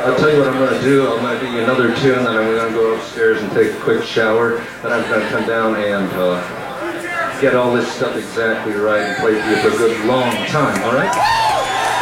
I'll tell you what I'm going to do. I'm going to do you another tune, then I'm going to go upstairs and take a quick shower. Then I'm going to come down and get all this stuff exactly right and play for you for a good long time, all right?